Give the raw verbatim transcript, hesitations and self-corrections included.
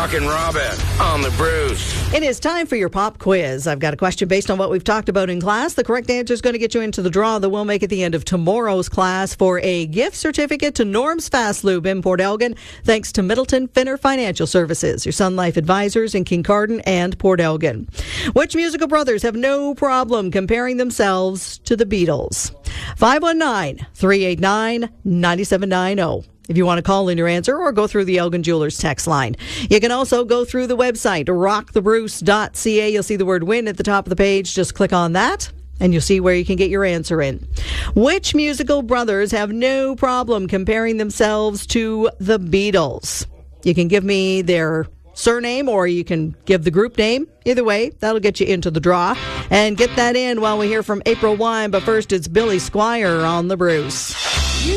Rockin' Robin on the Bruce. It is time for your pop quiz. I've got a question based on what we've talked about in class. The correct answer is going to get you into the draw that we'll make at the end of tomorrow's class for a gift certificate to Norm's Fast Lube in Port Elgin, thanks to Middleton Finner Financial Services, your Sun Life advisors in Kincardine and Port Elgin. Which musical brothers have no problem comparing themselves to the Beatles? five one nine, three eight nine, nine seven nine zero. If you want to call in your answer or go through the Elgin Jewelers text line. You can also go through the website, rock the bruce dot c a. You'll see the word win at the top of the page. Just click on that and you'll see where you can get your answer in. Which musical brothers have no problem comparing themselves to the Beatles? You can give me their surname or you can give the group name. Either way, that'll get you into the draw. And get that in while we hear from April Wine. But first, it's Billy Squire on the Bruce.